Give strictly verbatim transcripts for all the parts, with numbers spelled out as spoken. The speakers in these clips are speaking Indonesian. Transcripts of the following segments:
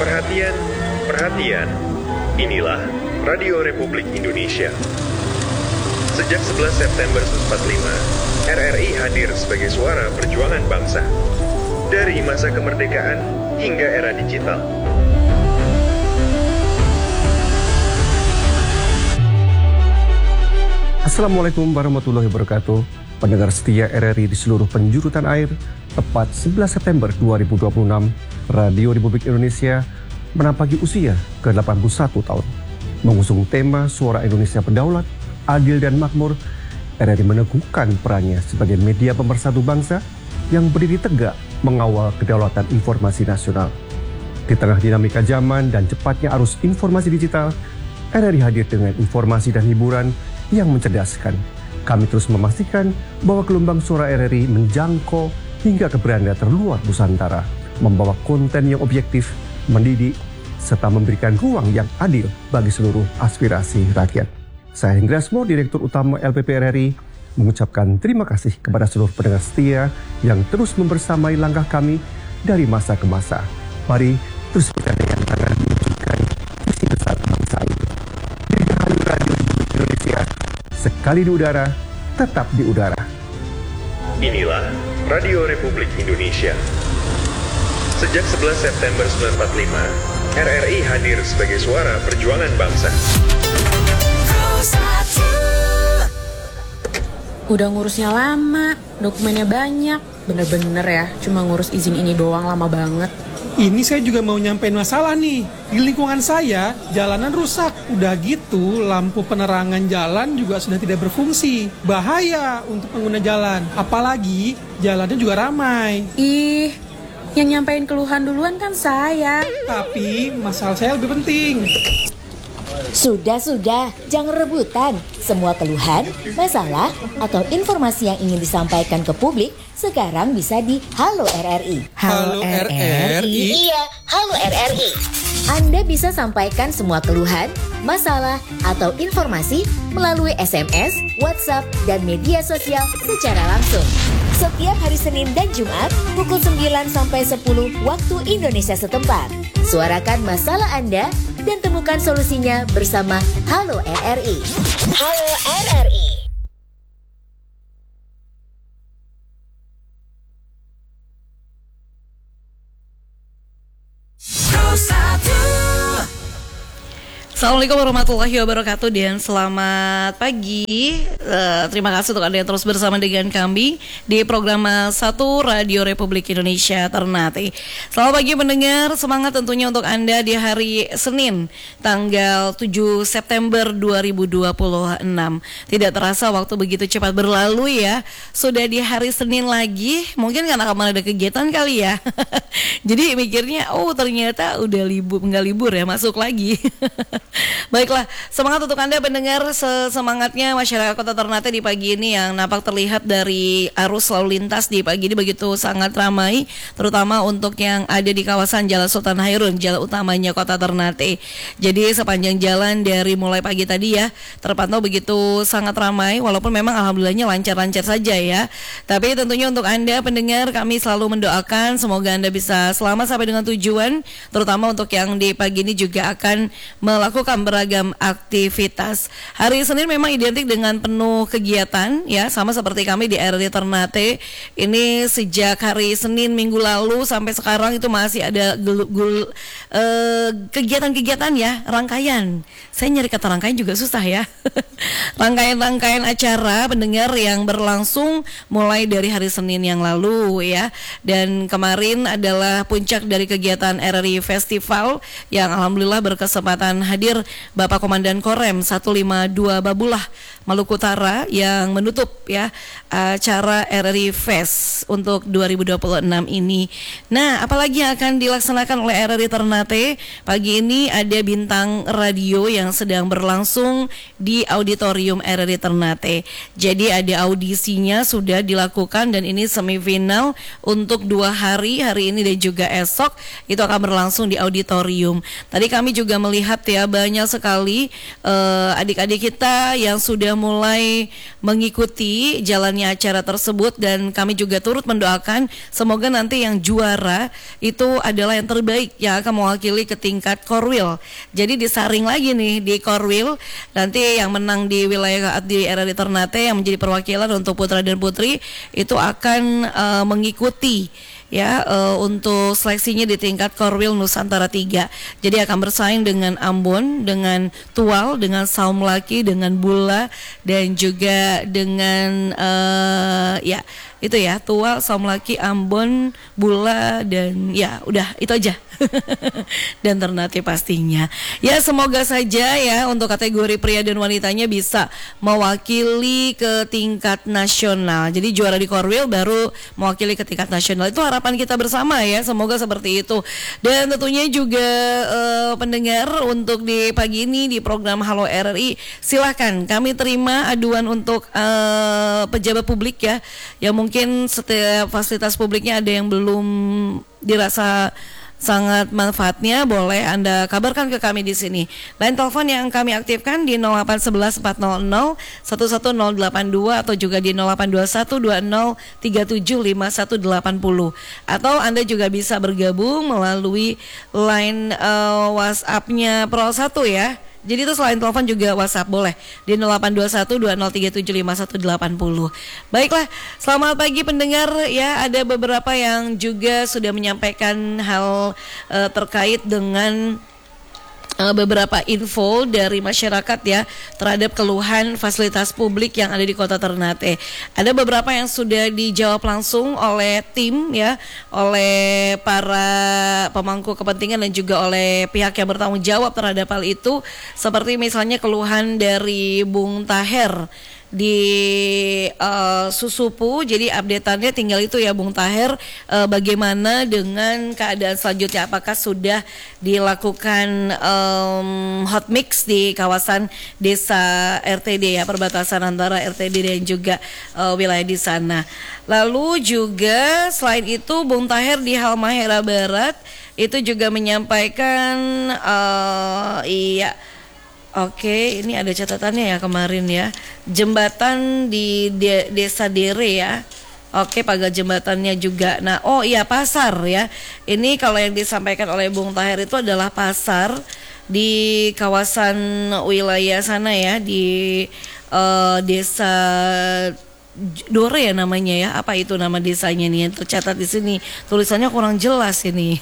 Perhatian, perhatian. Inilah Radio Republik Indonesia. Sejak sebelas September seribu sembilan ratus empat puluh lima, R R I hadir sebagai suara perjuangan bangsa. Dari masa kemerdekaan hingga era digital. Assalamualaikum warahmatullahi wabarakatuh. Pendengar setia R R I di seluruh penjuru tanah air, tepat sebelas September dua ribu dua puluh enam, Radio Republik Indonesia menampaki usia ke delapan puluh satu tahun. Mengusung tema Suara Indonesia Berdaulat, Adil dan Makmur, R R I meneguhkan perannya sebagai media pemersatu bangsa yang berdiri tegak mengawal kedaulatan informasi nasional. Di tengah dinamika zaman dan cepatnya arus informasi digital, R R I hadir dengan informasi dan hiburan yang mencerdaskan. Kami terus memastikan bahwa gelombang suara R R I menjangkau hingga ke beranda terluar Nusantara, membawa konten yang objektif, mendidik, serta memberikan ruang yang adil bagi seluruh aspirasi rakyat. Saya Hendriasmo, Direktur Utama L P P R R I, mengucapkan terima kasih kepada seluruh pendengar setia yang terus membersamai langkah kami dari masa ke masa. Mari terus bergandengan tangan mewujudkan visi besar bangsa itu. Dirgahayu Radio Republik Indonesia, sekali di udara, tetap di udara. Inilah Radio Republik Indonesia. Sejak sebelas September seribu sembilan ratus empat puluh lima, R R I hadir sebagai suara perjuangan bangsa. Udah ngurusnya lama, dokumennya banyak. Bener-bener ya, cuma ngurus izin ini doang lama banget. Ini saya juga mau nyampein masalah nih. Di lingkungan saya, jalanan rusak. Udah gitu, lampu penerangan jalan juga sudah tidak berfungsi. Bahaya untuk pengguna jalan. Apalagi, jalannya juga ramai. Ih, yang nyampein keluhan duluan kan saya. Tapi, masalah saya lebih penting. Sudah-sudah, jangan rebutan. Semua keluhan, masalah, atau informasi yang ingin disampaikan ke publik sekarang bisa di Halo R R I. Halo R R I? Iya, Halo R R I. Anda bisa sampaikan semua keluhan, masalah, atau informasi melalui S M S, WhatsApp, dan media sosial secara langsung. Setiap hari Senin dan Jumat, pukul sembilan sampai sepuluh waktu Indonesia setempat. Suarakan masalah Anda dan temukan solusinya bersama Halo R R I. Halo R R I. Assalamualaikum warahmatullahi wabarakatuh dan selamat pagi. uh, Terima kasih untuk Anda yang terus bersama dengan kami di program satu Radio Republik Indonesia Ternate. Selamat pagi mendengar, semangat tentunya untuk Anda di hari Senin tanggal tujuh September dua ribu dua puluh enam. Tidak terasa waktu begitu cepat berlalu ya. Sudah di hari Senin lagi, mungkin karena kemarin ada kegiatan kali ya. Jadi mikirnya, oh ternyata udah libur, nggak libur ya, masuk lagi. Baiklah, semangat untuk Anda pendengar, semangatnya masyarakat Kota Ternate di pagi ini yang nampak terlihat dari arus lalu lintas di pagi ini begitu sangat ramai, terutama untuk yang ada di kawasan Jalan Sultan Hairun, jalan utamanya Kota Ternate. Jadi sepanjang jalan dari mulai pagi tadi ya, terpantau begitu sangat ramai, walaupun memang alhamdulillahnya lancar-lancar saja ya. Tapi tentunya untuk Anda pendengar, kami selalu mendoakan semoga Anda bisa selamat sampai dengan tujuan, terutama untuk yang di pagi ini juga akan melakukan beragam aktivitas. Hari Senin memang identik dengan penuh kegiatan ya, sama seperti kami di R R I Ternate. Ini sejak hari Senin minggu lalu sampai sekarang itu masih ada gul, gul, uh, kegiatan-kegiatan ya, rangkaian. Saya nyari kata rangkaian juga susah ya. Rangkaian-rangkaian acara pendengar yang berlangsung mulai dari hari Senin yang lalu ya. Dan kemarin adalah puncak dari kegiatan R R I Festival yang alhamdulillah berkesempatan hadir Bapak Komandan Korem seratus lima puluh dua Babulah Maluku Utara yang menutup ya acara R R I Fest untuk dua ribu dua puluh enam ini. Nah, apalagi yang akan dilaksanakan oleh R R I Ternate pagi ini, ada bintang radio yang sedang berlangsung di auditorium R R I Ternate. Jadi ada audisinya sudah dilakukan dan ini semifinal untuk dua hari, hari ini dan juga esok itu akan berlangsung di auditorium. Tadi kami juga melihat ya banyak sekali uh, adik-adik kita yang sudah sudah mulai mengikuti jalannya acara tersebut dan kami juga turut mendoakan semoga nanti yang juara itu adalah yang terbaik yang akan mewakili ke tingkat Korwil. Jadi disaring lagi nih di Korwil, nanti yang menang di wilayah di R R I Ternate yang menjadi perwakilan untuk putra dan putri itu akan uh, mengikuti ya uh, untuk seleksinya di tingkat Korwil Nusantara tiga. Jadi akan bersaing dengan Ambon, dengan Tual, dengan Saum Laki, dengan Bula dan juga dengan uh, ya itu ya Tual, Saum Laki, Ambon, Bula dan ya udah itu aja. Dan Ternate pastinya. Ya semoga saja ya untuk kategori pria dan wanitanya bisa mewakili ke tingkat nasional. Jadi juara di Korwil baru mewakili ke tingkat nasional. Itu harapan kita bersama ya. Semoga seperti itu. Dan tentunya juga uh, pendengar untuk di pagi ini di program Halo R R I, silahkan kami terima aduan untuk uh, pejabat publik ya, yang mungkin setiap fasilitas publiknya ada yang belum dirasa sangat manfaatnya, boleh Anda kabarkan ke kami di sini. Line telepon yang kami aktifkan di nol delapan satu satu empat nol nol satu satu nol delapan dua atau juga di nol delapan dua satu dua nol tiga tujuh lima satu delapan nol. Atau Anda juga bisa bergabung melalui line uh, WhatsApp-nya Pro satu ya. Jadi itu selain telepon juga WhatsApp boleh di nol delapan dua satu dua nol tiga tujuh lima satu delapan nol. Baiklah, selamat pagi pendengar ya. Ada beberapa yang juga sudah menyampaikan hal uh, terkait dengan Uh, beberapa info dari masyarakat ya terhadap keluhan fasilitas publik yang ada di Kota Ternate. Ada beberapa yang sudah dijawab langsung oleh tim ya, oleh para pemangku kepentingan dan juga oleh pihak yang bertanggung jawab terhadap hal itu. Seperti misalnya keluhan dari Bung Taher di uh, Susupu. Jadi update-annya tinggal itu ya Bung Taher, uh, bagaimana dengan keadaan selanjutnya, apakah sudah dilakukan um, hot mix di kawasan desa R T D ya, perbatasan antara R T D dan juga uh, wilayah di sana. Lalu juga selain itu Bung Taher di Halmahera Barat itu juga menyampaikan uh, iya Oke, ini ada catatannya ya kemarin ya. Jembatan di de- Desa Dere ya. Oke, pagar jembatannya juga. Nah, oh iya pasar ya. Ini kalau yang disampaikan oleh Bung Taher itu adalah pasar di kawasan wilayah sana ya, di uh, Desa Dore ya namanya ya. Apa itu nama desanya nih? Yang tercatat di sini. Tulisannya kurang jelas ini.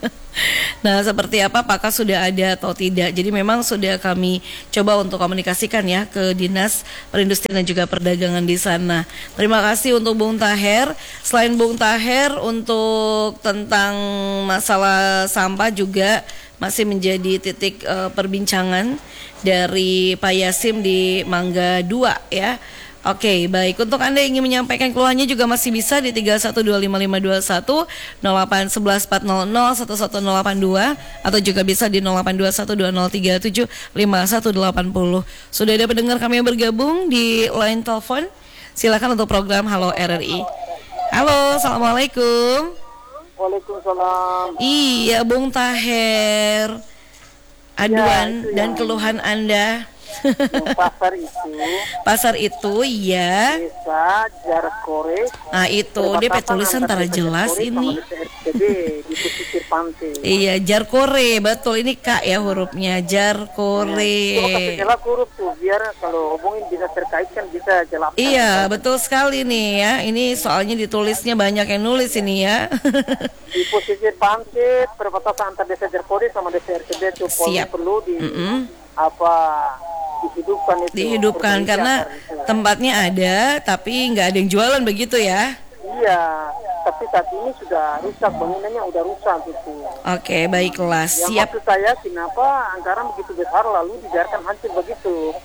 Nah, seperti apa, apakah sudah ada atau tidak? Jadi memang sudah kami coba untuk komunikasikan ya ke Dinas Perindustrian dan juga Perdagangan di sana. Terima kasih untuk Bung Taher. Selain Bung Taher, untuk tentang masalah sampah juga masih menjadi titik uh, perbincangan dari Pak Yasim di Mangga dua ya. Oke, baik. Untuk Anda yang ingin menyampaikan keluhannya juga masih bisa di tiga satu dua lima lima dua satu nol delapan satu satu empat nol nol satu satu nol delapan dua atau juga bisa di nol delapan dua satu dua nol tiga tujuh lima satu delapan nol. Sudah ada pendengar kami yang bergabung di line telepon. Silakan untuk program Halo R R I. Halo, Assalamualaikum. Waalaikumsalam. Iya, Bung Taher. Aduan ya, dan yang... keluhan Anda. Pasar itu Pasar itu ya Desa Jarkore. Nah itu dia tulisan antara jelas ini di pesisir pantai. Iya Jarkore, betul ini Kak ya hurufnya Jarkore. Kasih jelas huruf tuh biar kalau hubungin bisa terkait kan bisa jelas. Iya betul sekali nih ya. Ini soalnya ditulisnya banyak yang nulis ini ya. Di pesisir pantai perbatasan antara Desa Jarkore sama Desa R T D itu perlu di mm-hmm. apa dihidupkan itu dihidupkan karena itu. Tempatnya ada tapi nggak ada yang jualan begitu ya. Iya, tapi saat ini sudah rusak, bangunannya udah rusak gitu. Oke, baiklah, yang siap. Maksud saya kenapa anggaran begitu besar lalu dibiarkan hancur begitu.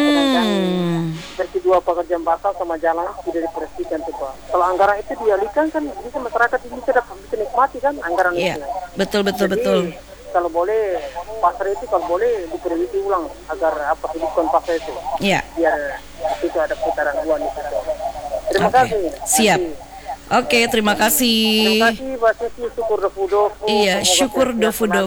Hmm. Seperti dua pagar jembatan sama jalan tidak dibersihkan tuh Pak. Kalau anggaran itu dialihkan kan bisa masyarakat ini bisa dapat bisa nikmati kan anggaran iya, itu. Betul betul Jadi, betul. kalau boleh pasar itu kalau boleh diperbaiki ulang agar apa hidupkan pasar itu. Iya. Biar itu ada putaran uang di situ. Terima okay. kasih. Siap. Oke, okay, terima kasih. Terima kasih Mbak Siti, syukur dofu-dofu. Iya, syukur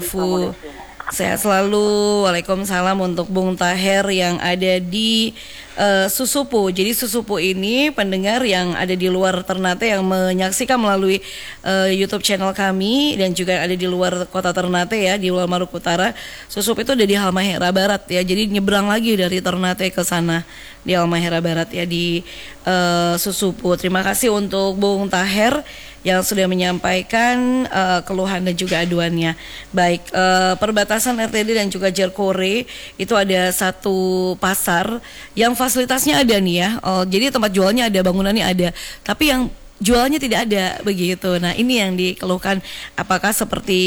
dofu-dofu. Sehat selalu. Waalaikumsalam untuk Bung Taher yang ada di uh, Susupu. Jadi Susupu ini pendengar yang ada di luar Ternate yang menyaksikan melalui uh, YouTube channel kami dan juga yang ada di luar kota Ternate ya, di luar Maluku Utara. Susupu itu ada di Halmahera Barat ya. Jadi nyebrang lagi dari Ternate ke sana di Halmahera Barat ya, di uh, Susupu. Terima kasih untuk Bung Taher yang sudah menyampaikan uh, keluhan dan juga aduannya. Baik, uh, perbatasan R T D dan juga Jerkore itu ada satu pasar yang fasilitasnya ada nih ya. Oh, jadi tempat jualnya ada, bangunannya ada, tapi yang jualnya tidak ada begitu. Nah, ini yang dikeluhkan. Apakah seperti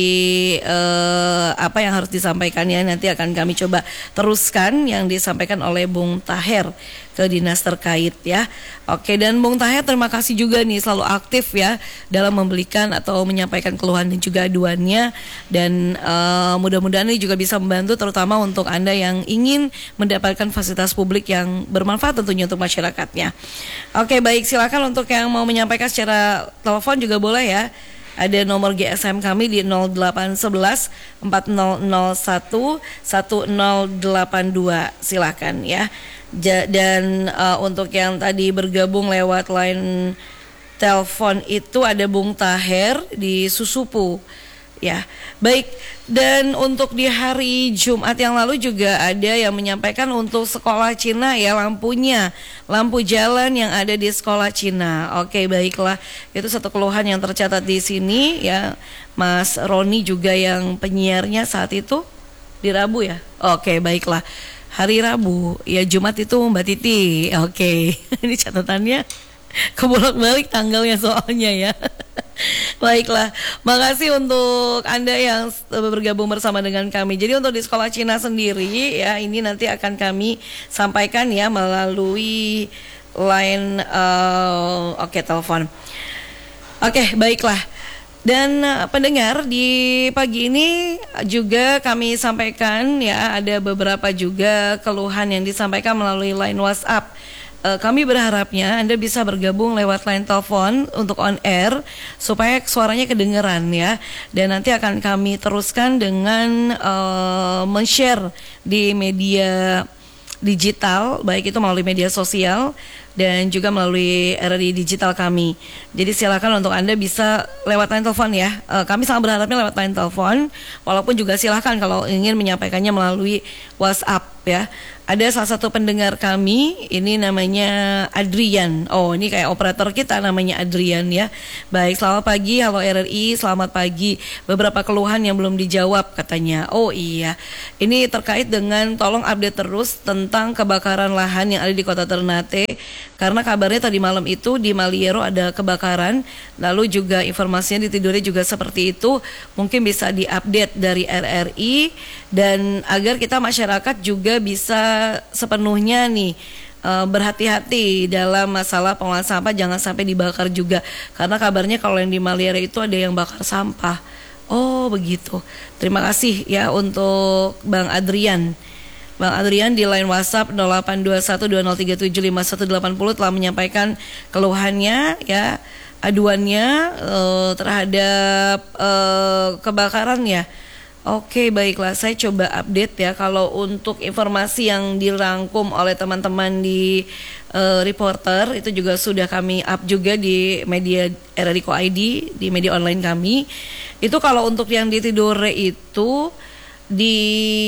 uh, apa yang harus disampaikannya, nanti akan kami coba teruskan yang disampaikan oleh Bung Taher ke dinas terkait ya. Oke, dan Bung Taher terima kasih juga nih selalu aktif ya dalam memberikan atau menyampaikan keluhan dan juga aduannya, dan uh, mudah-mudahan ini juga bisa membantu terutama untuk Anda yang ingin mendapatkan fasilitas publik yang bermanfaat tentunya untuk masyarakatnya. Oke, baik, silakan untuk yang mau menyampaikan secara telepon juga boleh ya. Ada nomor G S M kami di nol delapan satu satu empat nol nol satu satu nol delapan dua, silakan ya. Ja, dan uh, untuk yang tadi bergabung lewat line telepon itu ada Bung Taher di Susupu ya. Baik, dan untuk di hari Jumat yang lalu juga ada yang menyampaikan untuk sekolah Cina ya, lampunya, lampu jalan yang ada di sekolah Cina. Oke, baiklah, itu satu keluhan yang tercatat di sini ya. Mas Roni juga yang penyiarnya saat itu di Rabu ya. Oke, baiklah. Hari Rabu, ya Jumat itu Mbak Titi. Oke, ini catatannya kebolak-balik tanggalnya soalnya ya. Baiklah, makasih untuk Anda yang bergabung bersama dengan kami. Jadi untuk di sekolah Cina sendiri ya, ini nanti akan kami sampaikan ya melalui line uh, oke okay, telepon. Oke, okay, baiklah. Dan uh, pendengar, di pagi ini juga kami sampaikan ya, ada beberapa juga keluhan yang disampaikan melalui line WhatsApp. Uh, kami berharapnya Anda bisa bergabung lewat line telepon untuk on air supaya suaranya kedengeran ya. Dan nanti akan kami teruskan dengan uh, men-share di media digital, baik itu melalui media sosial dan juga melalui R R I digital kami. Jadi silakan untuk Anda bisa lewat line telepon ya. E, kami sangat berharapnya lewat line telepon, walaupun juga silakan kalau ingin menyampaikannya melalui WhatsApp ya. Ada salah satu pendengar kami, ini namanya Adrian. Oh, ini kayak operator kita namanya Adrian ya. Baik, selamat pagi, halo R R I, selamat pagi. Beberapa keluhan yang belum dijawab katanya. Oh iya, ini terkait dengan tolong update terus tentang kebakaran lahan yang ada di kota Ternate. Karena kabarnya tadi malam itu di Maliero ada kebakaran. Lalu juga informasinya di Tidore juga seperti itu. Mungkin bisa diupdate dari R R I. Dan agar kita masyarakat juga bisa sepenuhnya nih uh, berhati-hati dalam masalah pengolahan sampah, jangan sampai dibakar juga, karena kabarnya kalau yang di Maliere itu ada yang bakar sampah. Oh begitu, terima kasih ya untuk Bang Adrian. Bang Adrian di line WhatsApp nol delapan dua satu dua nol tiga tujuh lima satu delapan nol telah menyampaikan keluhannya ya, aduannya uh, terhadap uh, kebakaran ya. Oke, baiklah, saya coba update ya. Kalau untuk informasi yang dirangkum oleh teman-teman di uh, reporter, itu juga sudah kami up juga di media R R I Co I D, di media online kami. Itu kalau untuk yang di Tidore itu di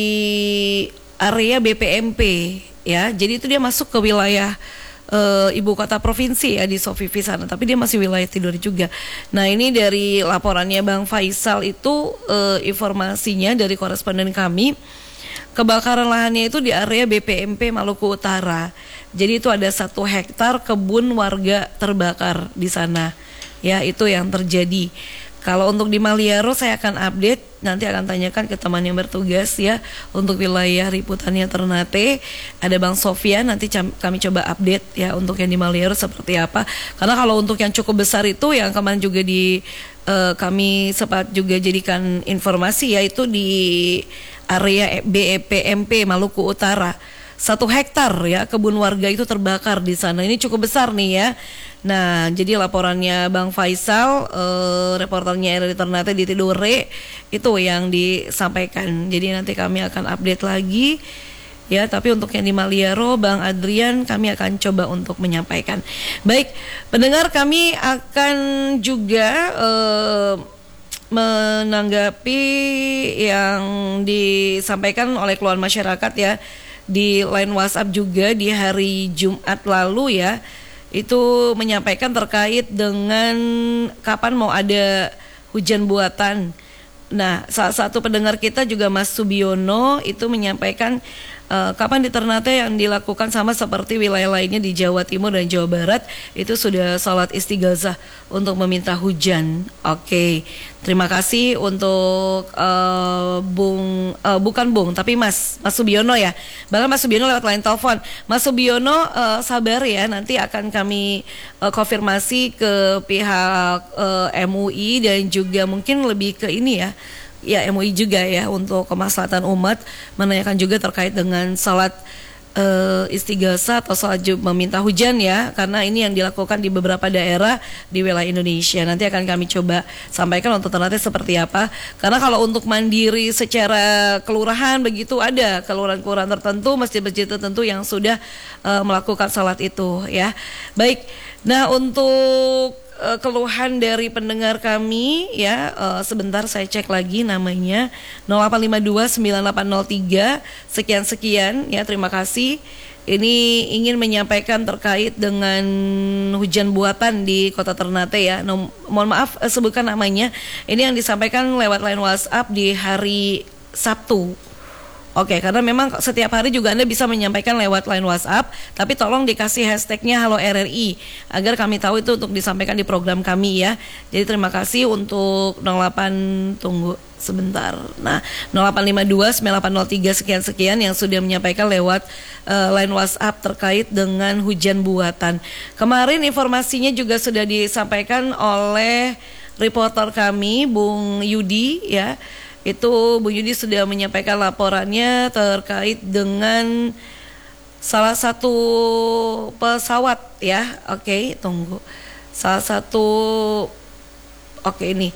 area B P M P ya. Jadi itu dia masuk ke wilayah Uh, ibu kota provinsi ya, di Sofifi sana, tapi dia masih wilayah Tidore juga. Nah, ini dari laporannya Bang Faisal itu uh, informasinya dari koresponden kami, kebakaran lahannya itu di area B P M P Maluku Utara. Jadi itu ada satu hektar kebun warga terbakar di sana. Ya, itu yang terjadi. Kalau untuk di Maliero saya akan update, nanti akan tanyakan ke teman yang bertugas ya. Untuk wilayah Riputannya Ternate ada Bang Sofyan, nanti kami coba update ya untuk yang di Maliero seperti apa. Karena kalau untuk yang cukup besar itu yang kemarin juga di uh, kami sempat juga jadikan informasi, yaitu di area B P M P Maluku Utara. Satu hektar ya kebun warga itu terbakar di sana. Ini cukup besar nih ya. Nah, jadi laporannya Bang Faisal, uh, reporternya R R I Ternate di Tidore, itu yang disampaikan. Jadi nanti kami akan update lagi ya, tapi untuk yang di Maliaro, Bang Adrian, kami akan coba untuk menyampaikan. Baik, pendengar, kami akan juga eh, menanggapi yang disampaikan oleh keluhan masyarakat ya di line WhatsApp juga di hari Jumat lalu ya, itu menyampaikan terkait dengan kapan mau ada hujan buatan. Nah, salah satu pendengar kita juga Mas Subiono itu menyampaikan uh, kapan di Ternate yang dilakukan sama seperti wilayah lainnya di Jawa Timur dan Jawa Barat, itu sudah salat istighazah untuk meminta hujan. Oke, terima kasih untuk uh, Bung, uh, bukan Bung, tapi Mas, Mas Subiono ya. Bahkan Mas Subiono lewat line telepon. Mas Subiono uh, sabar ya, nanti akan kami uh, konfirmasi ke pihak uh, M U I dan juga mungkin lebih ke ini ya, ya M U I juga ya untuk kemaslahatan umat, menanyakan juga terkait dengan salat Uh, istighasah atau salat meminta hujan ya, karena ini yang dilakukan di beberapa daerah di wilayah Indonesia. Nanti akan kami coba sampaikan untuk Ternate seperti apa, karena kalau untuk mandiri secara kelurahan begitu ada kelurahan-kelurahan tertentu, masjid-masjid tertentu yang sudah uh, melakukan salat itu ya. Baik, nah untuk uh, keluhan dari pendengar kami ya, uh, sebentar saya cek lagi namanya nol delapan lima dua sembilan delapan nol tiga sekian-sekian ya, terima kasih. Ini ingin menyampaikan terkait dengan hujan buatan di Kota Ternate ya. No, mohon maaf uh, sebutkan namanya. Ini yang disampaikan lewat line WhatsApp di hari Sabtu. Oke, karena memang setiap hari juga Anda bisa menyampaikan lewat line WhatsApp, tapi tolong dikasih hashtagnya Halo R R I agar kami tahu itu untuk disampaikan di program kami ya. Jadi terima kasih untuk nol delapan, tunggu sebentar. Nah, nol delapan lima dua sembilan delapan nol tiga sekian-sekian yang sudah menyampaikan lewat uh, line WhatsApp terkait dengan hujan buatan. Kemarin informasinya juga sudah disampaikan oleh reporter kami Bung Yudi ya. Itu Bu Yudi sudah menyampaikan laporannya terkait dengan salah satu pesawat ya. Oke, tunggu. Salah satu, oke ini.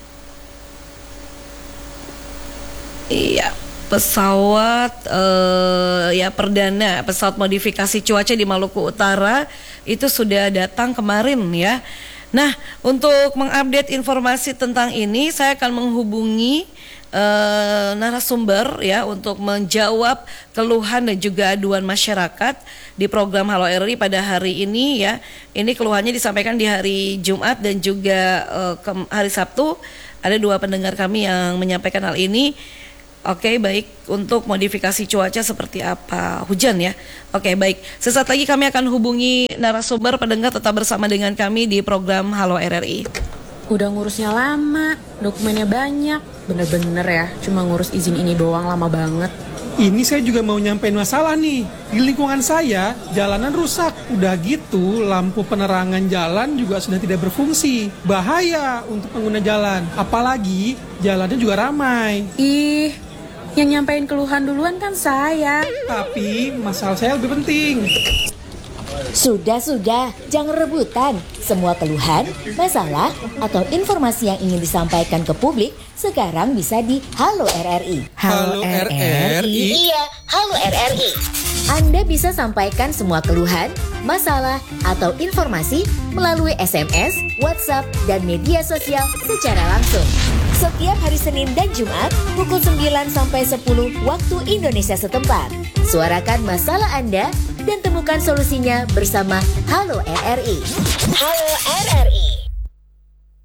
Iya, pesawat uh, ya perdana, pesawat modifikasi cuaca di Maluku Utara itu sudah datang kemarin ya. Nah, untuk mengupdate informasi tentang ini, saya akan menghubungi uh, narasumber ya untuk menjawab keluhan dan juga aduan masyarakat di program Halo R R I pada hari ini ya. Ini keluhannya disampaikan di hari Jumat dan juga uh, ke- hari Sabtu. Ada dua pendengar kami yang menyampaikan hal ini. Oke, baik, untuk modifikasi cuaca seperti apa? Hujan ya. Oke, baik. Sesaat lagi kami akan hubungi narasumber, pendengar tetap bersama dengan kami di program Halo R R I. Udah ngurusnya lama, dokumennya banyak, bener-bener ya, cuma ngurus izin ini doang lama banget. Ini saya juga mau nyampein masalah nih. Di lingkungan saya, jalanan rusak. Udah gitu, lampu penerangan jalan juga sudah tidak berfungsi. Bahaya untuk pengguna jalan. Apalagi, jalannya juga ramai. Ih, yang nyampein keluhan duluan kan saya. Tapi, masalah saya lebih penting. Sudah-sudah, jangan rebutan. Semua keluhan, masalah, atau informasi yang ingin disampaikan ke publik sekarang bisa di Halo R R I. Halo R R I? Iya, Halo R R I. Anda bisa sampaikan semua keluhan, masalah, atau informasi melalui S M S, WhatsApp, dan media sosial secara langsung. Setiap hari Senin dan Jumat, pukul sembilan sampai sepuluh waktu Indonesia setempat. Suarakan masalah Anda dan temukan solusinya bersama Halo R R I. Halo R R I.